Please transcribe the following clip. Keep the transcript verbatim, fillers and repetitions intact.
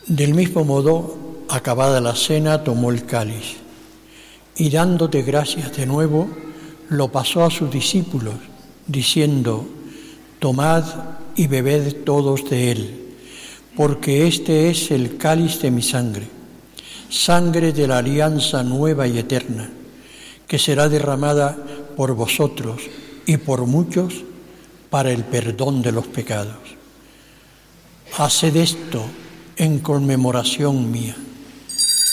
Del mismo modo, acabada la cena, tomó el cáliz y dándote gracias de nuevo, lo pasó a sus discípulos, diciendo: tomad y bebed todos de él, porque este es el cáliz de mi sangre, sangre de la alianza nueva y eterna, que será derramada por vosotros y por muchos para el perdón de los pecados. Haced esto en conmemoración mía.